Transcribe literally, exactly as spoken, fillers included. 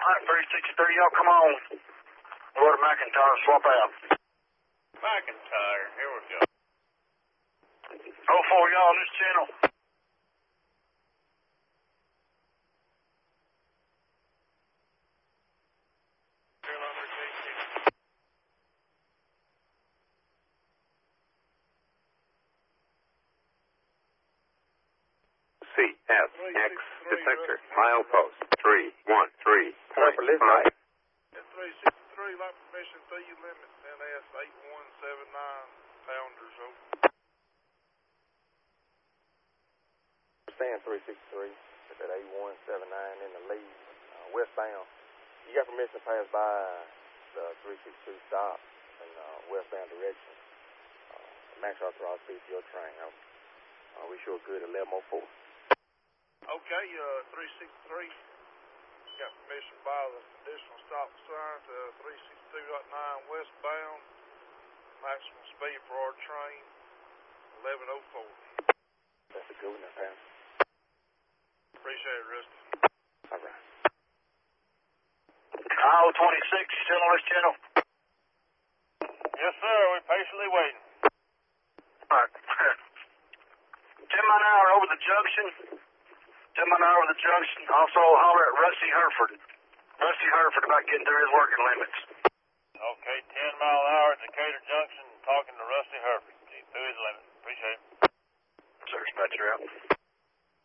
Alright, three sixty-three, y'all come on. Go to McIntyre, swap out. McIntyre, here we go. oh four, y'all on this channel. C S X detector milepost three one three point five. three sixty-three, like permission to you limit N S eight one seven nine pounders over. Stand three sixty-three at that eight one seven nine in the lead, uh, westbound. You got permission to pass by the three sixty-two stop in uh, westbound direction. Uh, max authorized speed to your train. Uh, we sure good at eleven oh four. Okay, uh, three sixty-three, got permission by the additional stop sign to three sixty-two point nine westbound. Maximum speed for our train, eleven oh four. That's a good one, Pat. Appreciate it, Rusty. All right. Kyle twenty-six, you still on this channel? Yes, sir. We're patiently waiting. Alright. ten mile an hour over the junction. ten mile an hour over the junction. Also holler at Rusty Herford. Rusty Herford about getting through his working limits. Okay, ten mile an hour at Decatur Junction, talking to Rusty Herford. He's through his limit. Appreciate it. Sir, dispatcher out.